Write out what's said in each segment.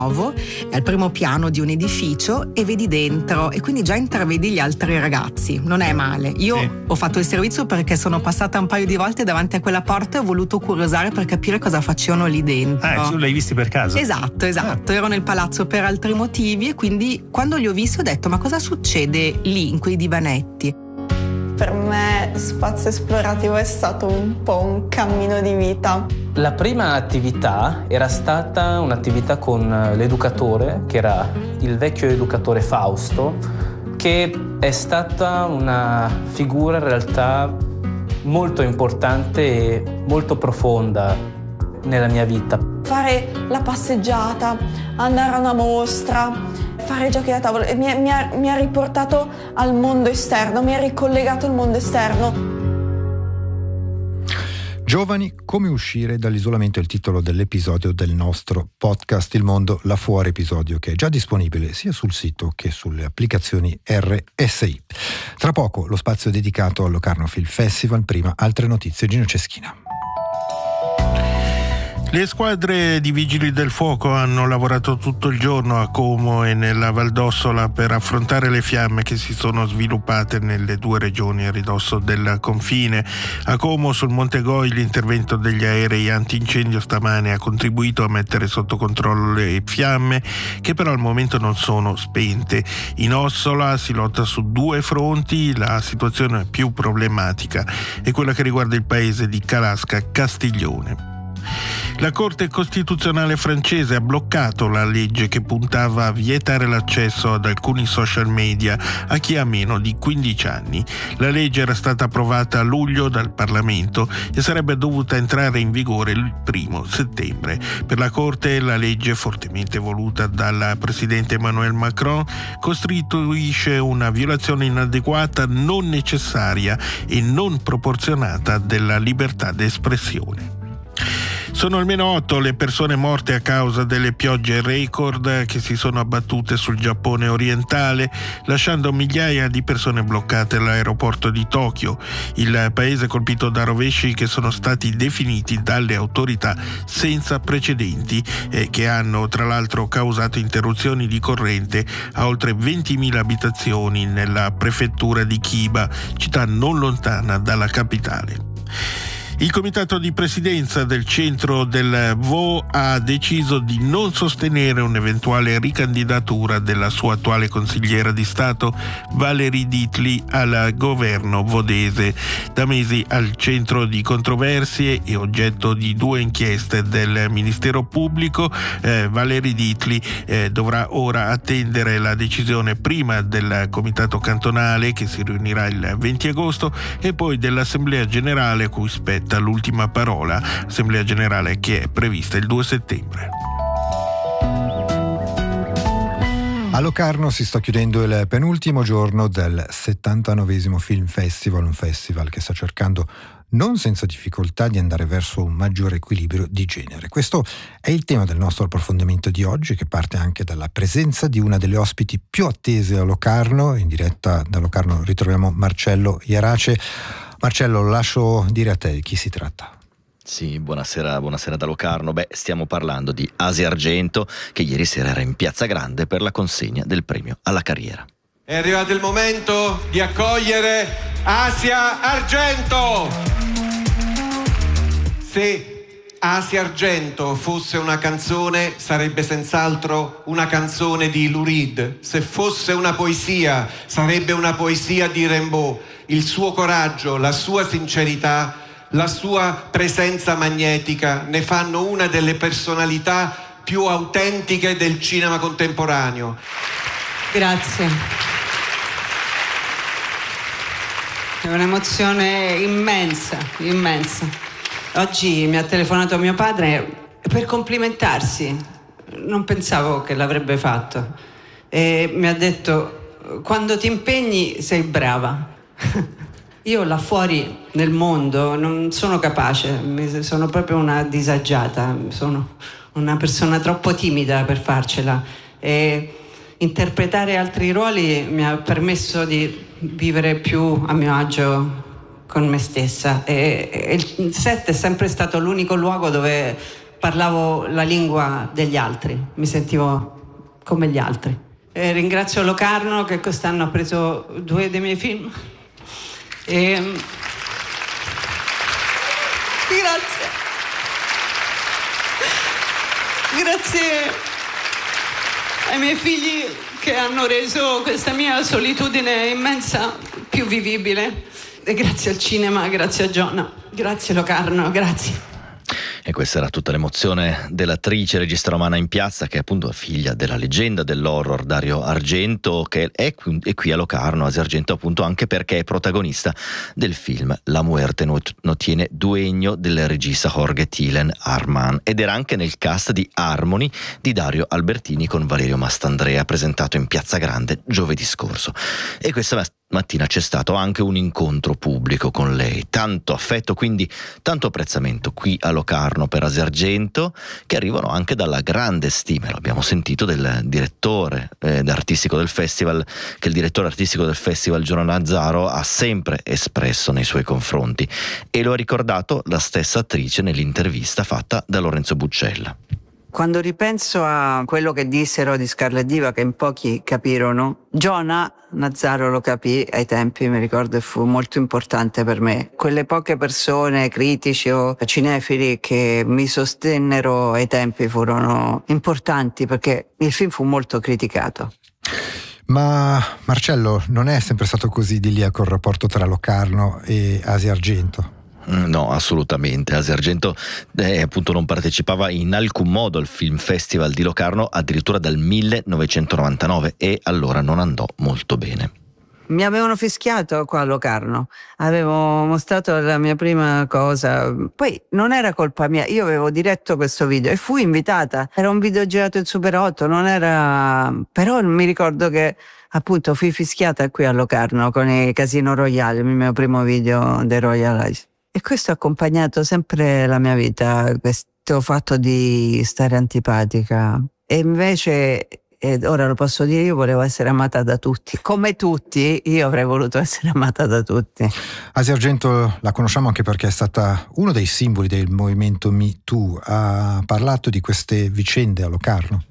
è al primo piano di un edificio e vedi dentro e quindi già intravedi gli altri ragazzi. Non è male. Io ho fatto il servizio perché sono passata un paio di volte davanti a quella porta e ho voluto curiosare per capire cosa facevano lì dentro. Tu l'hai visti per caso? Esatto. Ero nel palazzo per altri motivi e quindi quando li ho visti ho detto: ma cosa succede lì in quei divanetti? Per me Spazio Esplorativo è stato un po' un cammino di vita. La prima attività era stata un'attività con l'educatore, che era il vecchio educatore Fausto, che è stata una figura in realtà molto importante e molto profonda nella mia vita. Fare la passeggiata, andare a una mostra, fare giochi da tavolo mi ha riportato al mondo esterno, mi ha ricollegato al mondo esterno. Giovani, come uscire dall'isolamento è il titolo dell'episodio del nostro podcast Il Mondo là fuori, episodio che è già disponibile sia sul sito che sulle applicazioni RSI. Tra poco lo spazio dedicato al Locarno Film Festival, prima altre notizie. Gino Ceschina. Le squadre di Vigili del Fuoco hanno lavorato tutto il giorno a Como e nella Valdossola per affrontare le fiamme che si sono sviluppate nelle due regioni a ridosso del confine. A Como, sul Monte Goi, l'intervento degli aerei antincendio stamane ha contribuito a mettere sotto controllo le fiamme, che però al momento non sono spente. In Ossola si lotta su due fronti. La situazione più problematica è quella che riguarda il paese di Calasca-Castiglione. La Corte Costituzionale francese ha bloccato la legge che puntava a vietare l'accesso ad alcuni social media a chi ha meno di 15 anni. La legge era stata approvata a luglio dal Parlamento e sarebbe dovuta entrare in vigore il 1 settembre. Per la Corte la legge, fortemente voluta dal presidente Emmanuel Macron, costituisce una violazione inadeguata, non necessaria e non proporzionata della libertà d'espressione. Sono almeno 8 le persone morte a causa delle piogge record che si sono abbattute sul Giappone orientale, lasciando migliaia di persone bloccate all'aeroporto di Tokyo, il paese colpito da rovesci che sono stati definiti dalle autorità senza precedenti e che hanno tra l'altro causato interruzioni di corrente a oltre 20.000 abitazioni nella prefettura di Chiba, città non lontana dalla capitale. Il comitato di presidenza del centro del Vo ha deciso di non sostenere un'eventuale ricandidatura della sua attuale consigliera di Stato Valérie Ditley al governo vodese. Da mesi al centro di controversie e oggetto di 2 inchieste del Ministero Pubblico, Valérie Ditley dovrà ora attendere la decisione prima del comitato cantonale che si riunirà il 20 agosto e poi dell'Assemblea Generale a cui spetta l'ultima parola, Assemblea Generale che è prevista il 2 settembre. A Locarno si sta chiudendo il penultimo giorno del 79esimo Film Festival, un festival che sta cercando non senza difficoltà di andare verso un maggiore equilibrio di genere. Questo è il tema del nostro approfondimento di oggi, che parte anche dalla presenza di una delle ospiti più attese a Locarno. In diretta da Locarno ritroviamo Marcello Iarace. Marcello, lo lascio dire a te di chi si tratta. Sì, buonasera da Locarno. Stiamo parlando di Asia Argento, che ieri sera era in Piazza Grande per la consegna del premio alla carriera. È arrivato il momento di accogliere Asia Argento! Se Asia Argento fosse una canzone, sarebbe senz'altro una canzone di Lou Reed. Se fosse una poesia, sarebbe una poesia di Rimbaud. Il suo coraggio, la sua sincerità, la sua presenza magnetica ne fanno una delle personalità più autentiche del cinema contemporaneo. Grazie. È un'emozione immensa. Oggi mi ha telefonato mio padre per complimentarsi. Non pensavo che l'avrebbe fatto. E mi ha detto: quando ti impegni sei brava. Io là fuori nel mondo non sono capace, sono proprio una disagiata, sono una persona troppo timida per farcela e interpretare altri ruoli mi ha permesso di vivere più a mio agio con me stessa e il set è sempre stato l'unico luogo dove parlavo la lingua degli altri, mi sentivo come gli altri. E ringrazio Locarno che quest'anno ha preso 2 dei miei film. Grazie. Grazie ai miei figli che hanno reso questa mia solitudine immensa più vivibile. E grazie al cinema, grazie a Giona, grazie Locarno, grazie. E questa era tutta l'emozione dell'attrice regista romana in piazza, che è appunto figlia della leggenda dell'horror Dario Argento, che è qui a Locarno, Asia Argento, appunto anche perché è protagonista del film La muerte no tiene dueño del regista Jorge Tilen Arman, ed era anche nel cast di Harmony di Dario Albertini con Valerio Mastandrea, presentato in Piazza Grande giovedì scorso. E questa mattina c'è stato anche un incontro pubblico con lei, tanto affetto, quindi tanto apprezzamento qui a Locarno per Asia Argento, che arrivano anche dalla grande stima, l'abbiamo sentito, del direttore artistico del festival, che il direttore artistico del festival Giorgio Nazzaro ha sempre espresso nei suoi confronti, e lo ha ricordato la stessa attrice nell'intervista fatta da Lorenzo Buccella. Quando ripenso a quello che dissero di Scarlet Diva, che in pochi capirono, Giorgio Nazzaro lo capì ai tempi, mi ricordo, e fu molto importante per me. Quelle poche persone, critici o cinefili, che mi sostennero ai tempi furono importanti, perché il film fu molto criticato. Ma Marcello, non è sempre stato così idilliaco il rapporto tra Locarno e Asia Argento? No, assolutamente. Asia Argento appunto non partecipava in alcun modo al Film Festival di Locarno addirittura dal 1999, e allora non andò molto bene. Mi avevano fischiato qua a Locarno, avevo mostrato la mia prima cosa, poi non era colpa mia, io avevo diretto questo video e fui invitata, era un video girato in Super 8, non era, però mi ricordo che appunto fui fischiata qui a Locarno con i Casino Royale, il mio primo video dei Royal Eyes. E questo ha accompagnato sempre la mia vita, questo fatto di stare antipatica. E invece, ora lo posso dire, io volevo essere amata da tutti. Come tutti, io avrei voluto essere amata da tutti. Asia Argento la conosciamo anche perché è stata uno dei simboli del movimento Me Too. Ha parlato di queste vicende a Locarno?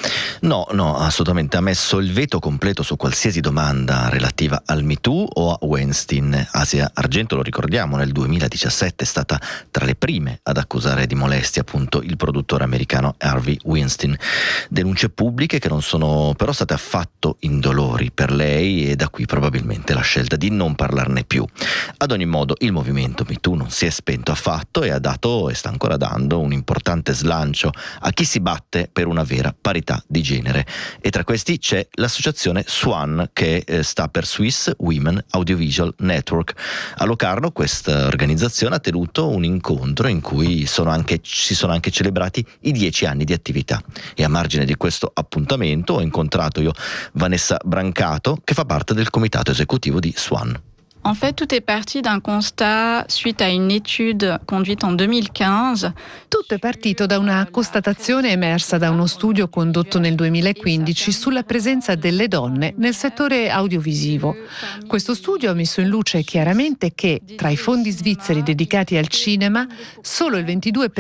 No, assolutamente. Ha messo il veto completo su qualsiasi domanda relativa al Me Too o a Weinstein. Asia Argento, lo ricordiamo, nel 2017 è stata tra le prime ad accusare di molestia appunto il produttore americano Harvey Weinstein. Denunce pubbliche che non sono però state affatto indolori per lei, e da qui probabilmente la scelta di non parlarne più. Ad ogni modo, il movimento Me Too non si è spento affatto e ha dato, e sta ancora dando, un importante slancio a chi si batte per una vera parità di genere, e tra questi c'è l'associazione SWAN, che sta per Swiss Women Audiovisual Network. A Locarno questa organizzazione ha tenuto un incontro in cui si sono anche celebrati i 10 anni di attività, e a margine di questo appuntamento ho incontrato io Vanessa Brancato, che fa parte del comitato esecutivo di SWAN. En fait, tout est parti d'un constat suite à une étude conduite en 2015. Tutto è partito da una constatazione emersa da uno studio condotto nel 2015 sulla presenza delle donne nel settore audiovisivo. Questo studio ha messo in luce chiaramente che tra i fondi svizzeri dedicati al cinema solo il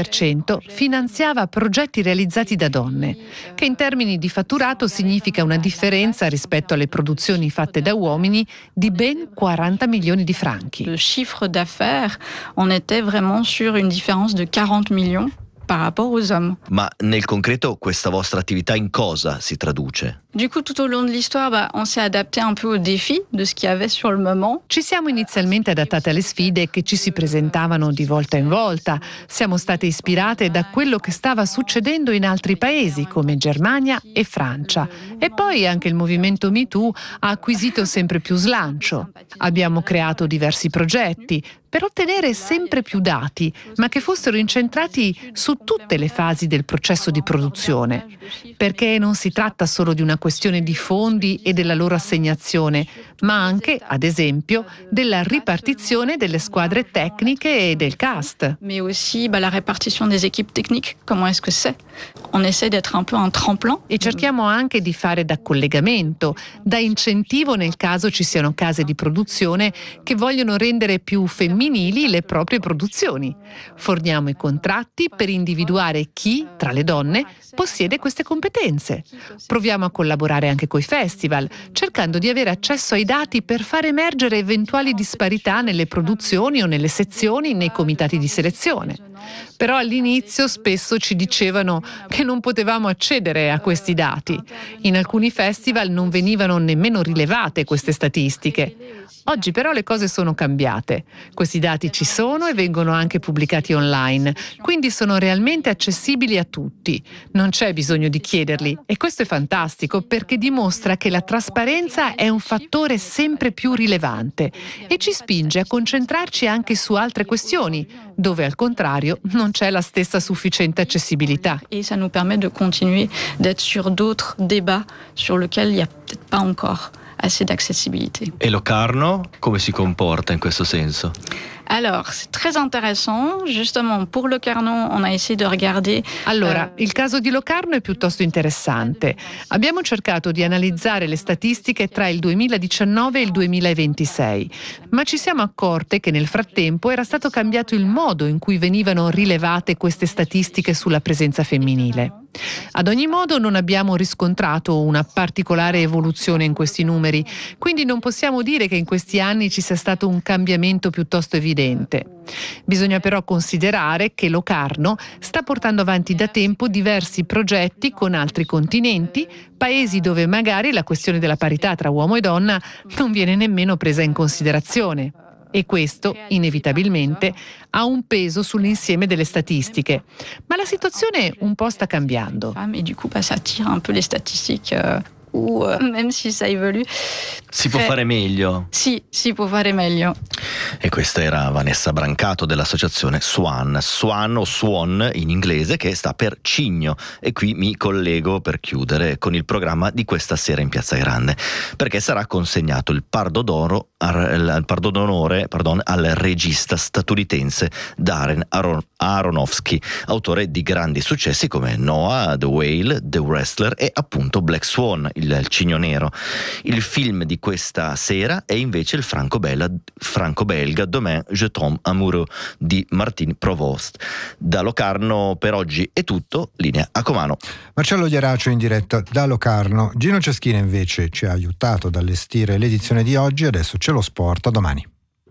22% finanziava progetti realizzati da donne, che in termini di fatturato significa una differenza rispetto alle produzioni fatte da uomini di ben 40 milioni di franchi. Le chiffre d'affaires, on était vraiment sur une différence de 40 millions par rapport aux hommes. Ma nel concreto questa vostra attività in cosa si traduce? Du coup, tout au long de l'histoire, on s'est adapté un peu aux défis de ce qu'il y avait sur le moment. Ci siamo inizialmente adattate alle sfide che ci si presentavano di volta in volta. Siamo state ispirate da quello che stava succedendo in altri paesi come Germania e Francia. E poi anche il movimento Me Too ha acquisito sempre più slancio. Abbiamo creato diversi progetti per ottenere sempre più dati, ma che fossero incentrati su tutte le fasi del processo di produzione, perché non si tratta solo di una questione di fondi e della loro assegnazione, ma anche, ad esempio, della ripartizione delle squadre tecniche e del cast. Mais aussi la répartition des équipes techniques, comment est-ce que c'est? On essaie d'être un peu un tremplin. E cerchiamo anche di fare da collegamento, da incentivo nel caso ci siano case di produzione che vogliono rendere più femminili le proprie produzioni. Forniamo i contratti per individuare chi, tra le donne, possiede queste competenze. Proviamo a collaborare anche coi festival, cercando di avere accesso ai dati per far emergere eventuali disparità nelle produzioni o nelle sezioni nei comitati di selezione. Però all'inizio spesso ci dicevano che non potevamo accedere a questi dati. In alcuni festival non venivano nemmeno rilevate queste statistiche. Oggi però le cose sono cambiate. Questi dati ci sono e vengono anche pubblicati online, quindi sono realmente accessibili a tutti. Non c'è bisogno di chiederli e questo è fantastico perché dimostra che la trasparenza è un fattore sempre più rilevante e ci spinge a concentrarci anche su altre questioni, dove al contrario non c'è la stessa sufficiente accessibilità. Et ça nous permet de continuer d'être sur d'autres débats sur lesquels il n'y a peut-être pas encore assez d'accessibilité. E Locarno come si comporta in questo senso? Alors, c'est très intéressant. Justement, pour Locarno, on a essayé de regarder. Allora, il caso di Locarno è piuttosto interessante. Abbiamo cercato di analizzare le statistiche tra il 2019 e il 2026, ma ci siamo accorte che nel frattempo era stato cambiato il modo in cui venivano rilevate queste statistiche sulla presenza femminile. Ad ogni modo non abbiamo riscontrato una particolare evoluzione in questi numeri, quindi non possiamo dire che in questi anni ci sia stato un cambiamento piuttosto evidente. Bisogna però considerare che Locarno sta portando avanti da tempo diversi progetti con altri continenti, paesi dove magari la questione della parità tra uomo e donna non viene nemmeno presa in considerazione. E questo, inevitabilmente, ha un peso sull'insieme delle statistiche. Ma la situazione un po' sta cambiando. Et du coup, ça tire un peu les statistiques. Ou même si ça évolue. Si può fare meglio? Sì, si può fare meglio. E questa era Vanessa Brancato dell'associazione Swan o Swan in inglese, che sta per cigno. E qui mi collego per chiudere con il programma di questa sera in Piazza Grande, perché sarà consegnato il Pardo d'Onore al regista statunitense Darren Aronofsky, autore di grandi successi come Noah, The Whale, The Wrestler e appunto Black Swan, il cigno nero. Il film di questa sera è invece il franco-belga Demain je tombe amoureux di Martin Provost. Da Locarno per oggi è tutto, linea a Comano. Marcello Ieracio in diretta da Locarno. Gino Ceschina invece ci ha aiutato ad allestire l'edizione di oggi, adesso c'è lo sport, a domani.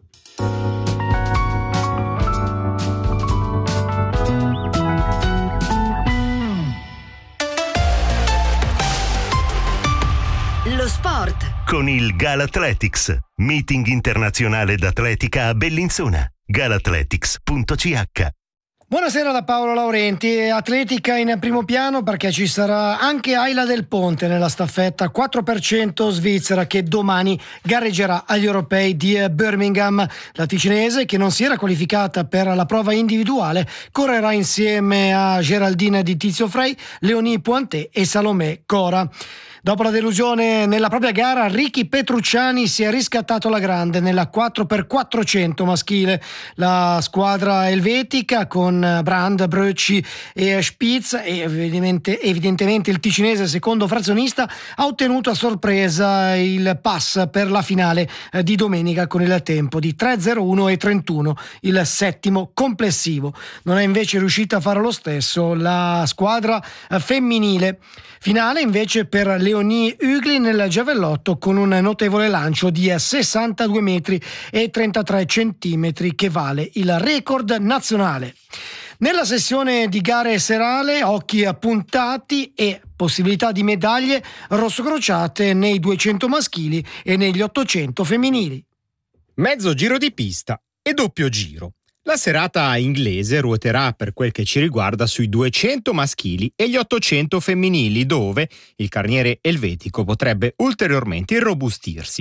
Lo sport con il Galathletics, meeting internazionale d'atletica a Bellinzona. galathletics.ch. Buonasera da Paolo Laurenti. Atletica in primo piano perché ci sarà anche Ayla Del Ponte nella staffetta 4% svizzera che domani gareggerà agli europei di Birmingham. La ticinese, che non si era qualificata per la prova individuale, correrà insieme a Geraldine Di Tizio Frey, Leonie Pointet e Salomé Cora. Dopo la delusione nella propria gara, Ricky Petrucciani si è riscattato alla grande nella 4x400 maschile. La squadra elvetica con Brand, Bröcci e Spitz e evidentemente il ticinese secondo frazionista ha ottenuto a sorpresa il pass per la finale di domenica con il tempo di 3:01 e 31, il settimo complessivo. Non è invece riuscita a fare lo stesso la squadra femminile. Finale invece per Leonie Hugli nel giavellotto con un notevole lancio di 62 metri e 33 centimetri che vale il record nazionale. Nella sessione di gare serale, occhi puntati e possibilità di medaglie rossocrociate nei 200 maschili e negli 800 femminili. Mezzo giro di pista e doppio giro. La serata inglese ruoterà per quel che ci riguarda sui 200 maschili e gli 800 femminili, dove il carniere elvetico potrebbe ulteriormente irrobustirsi.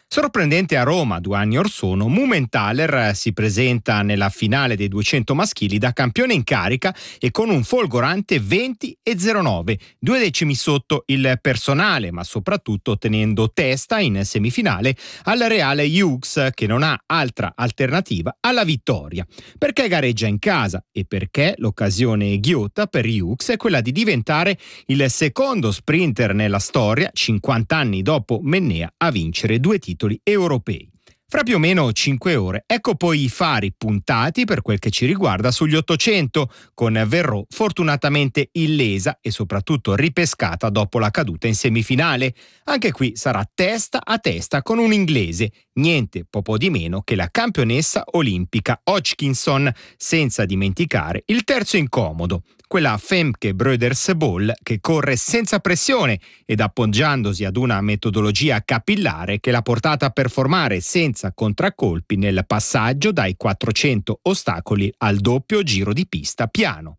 Sorprendente a Roma 2 anni or sono, Mumenthaler si presenta nella finale dei 200 maschili da campione in carica e con un folgorante 20,09, 2 decimi sotto il personale, ma soprattutto tenendo testa in semifinale al Reale Hughes, che non ha altra alternativa alla vittoria. Perché gareggia in casa e perché l'occasione ghiotta per Hughes è quella di diventare il secondo sprinter nella storia, 50 anni dopo Mennea, a vincere 2 titoli europei. Fra più o meno 5 ore, ecco poi i fari puntati per quel che ci riguarda sugli 800, con Verreau fortunatamente illesa e soprattutto ripescata dopo la caduta in semifinale. Anche qui sarà testa a testa con un inglese, niente poco di meno che la campionessa olimpica Hodgkinson, senza dimenticare il terzo incomodo, quella Femke Brothers Ball che corre senza pressione ed appoggiandosi ad una metodologia capillare che l'ha portata a performare senza contraccolpi nel passaggio dai 400 ostacoli al doppio giro di pista piano.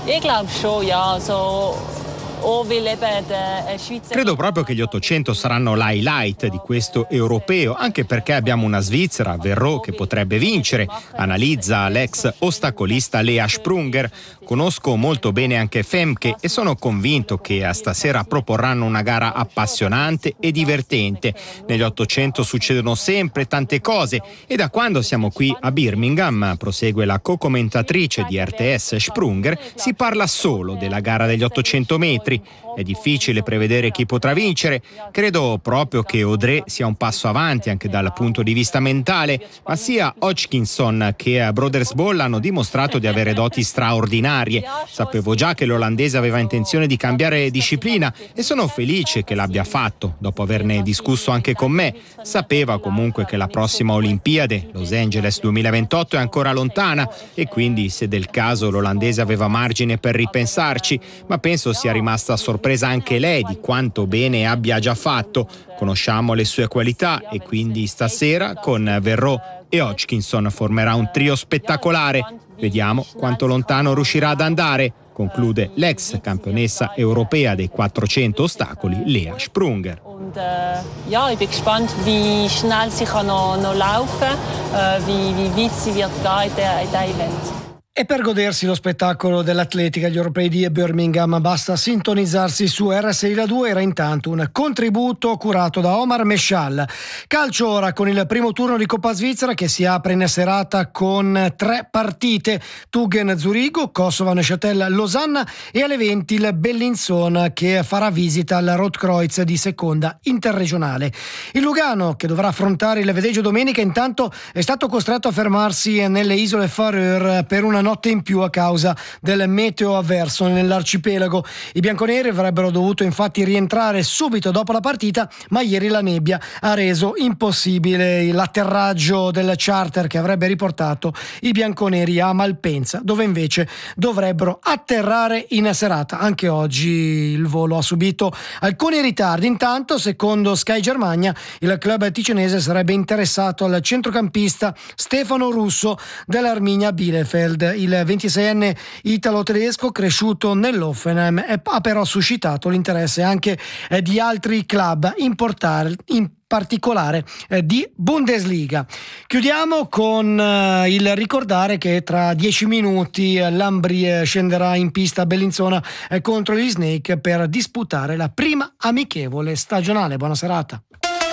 Credo proprio che gli 800 saranno l'highlight di questo europeo, anche perché abbiamo una svizzera, Verreau, che potrebbe vincere, analizza l'ex ostacolista Lea Sprunger. Conosco molto bene anche Femke e sono convinto che stasera proporranno una gara appassionante e divertente. Negli 800 succedono sempre tante cose e da quando siamo qui a Birmingham, prosegue la co-commentatrice di RTS Sprunger, si parla solo della gara degli 800 metri. È difficile prevedere chi potrà vincere. Credo proprio che Audrey sia un passo avanti anche dal punto di vista mentale, ma sia Hodgkinson che Brothers Ball hanno dimostrato di avere doti straordinarie. Sapevo già che l'olandese aveva intenzione di cambiare disciplina e sono felice che l'abbia fatto, dopo averne discusso anche con me. Sapeva comunque che la prossima Olimpiade, Los Angeles 2028, è ancora lontana e quindi, se del caso, l'olandese aveva margine per ripensarci, ma penso sia rimasta sorpresa anche lei di quanto bene abbia già fatto. Conosciamo le sue qualità e quindi stasera con Verreau e Hodgkinson formerà un trio spettacolare. Vediamo quanto lontano riuscirà ad andare, conclude l'ex campionessa europea dei 400 ostacoli Lea Sprunger. Ich bin gespannt, wie schnell sie noch laufen, wie weit sie wird gehen in diesem Event. E per godersi lo spettacolo dell'atletica agli europei di Birmingham basta sintonizzarsi su RSI La 2. Era intanto un contributo curato da Omar Meshal. Calcio ora con il primo turno di Coppa Svizzera che si apre in serata con 3 partite: Tuggen Zurigo, Kosovo Neuchâtel Losanna e alle 20 il Bellinzona che farà visita al Rotkreuz di seconda interregionale. Il Lugano, che dovrà affrontare il Vedeggio domenica, intanto è stato costretto a fermarsi nelle isole Faroe per una notte in più a causa del meteo avverso nell'arcipelago. I bianconeri avrebbero dovuto infatti rientrare subito dopo la partita, ma ieri la nebbia ha reso impossibile l'atterraggio del charter che avrebbe riportato i bianconeri a Malpensa, dove invece dovrebbero atterrare in serata. Anche oggi il volo ha subito alcuni ritardi. Intanto, secondo Sky Germania, il club ticinese sarebbe interessato al centrocampista Stefano Russo dell'Arminia Bielefeld. Il 26enne italo-tedesco, cresciuto nell'Hoffenheim, ha però suscitato l'interesse anche di altri club, in particolare di Bundesliga. Chiudiamo con il ricordare che tra 10 minuti l'Ambri scenderà in pista a Bellinzona contro gli Snake per disputare la prima amichevole stagionale. Buona serata.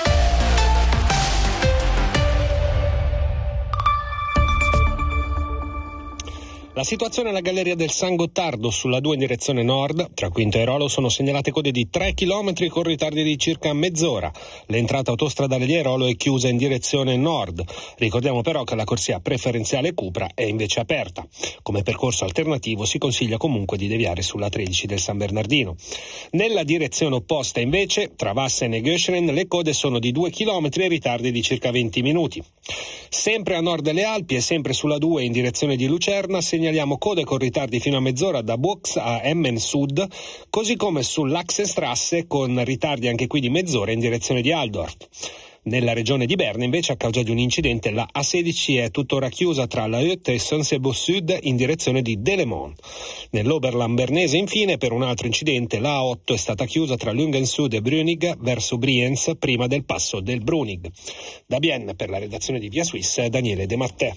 La situazione alla Galleria del San Gottardo sulla 2 in direzione nord, tra Quinto e Rolo sono segnalate code di 3 km con ritardi di circa mezz'ora. L'entrata autostradale di Airolo è chiusa in direzione nord. Ricordiamo però che la corsia preferenziale Cupra è invece aperta. Come percorso alternativo si consiglia comunque di deviare sulla 13 del San Bernardino. Nella direzione opposta invece, tra Vassen e Göschenen, le code sono di 2 km e ritardi di circa 20 minuti. Sempre a nord delle Alpi e sempre sulla 2 in direzione di Lucerna segnaliamo code con ritardi fino a mezz'ora da Box a Emmen Sud, così come sull'Achsenstrasse con ritardi anche qui di mezz'ora in direzione di Aldorf. Nella regione di Berna, invece, a causa di un incidente, la A16 è tuttora chiusa tra La Hutte e Saint-Sebot Sud in direzione di Delemont. Nell'Oberland bernese, infine, per un altro incidente, la A8 è stata chiusa tra Lungen Sud e Brünig verso Brienz, prima del passo del Brunig. Da Bienne, per la redazione di Via Suisse, Daniele De Mattè.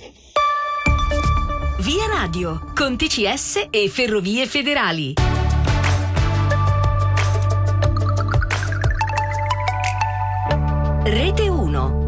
Via Radio, con TCS e Ferrovie Federali. Rete 1.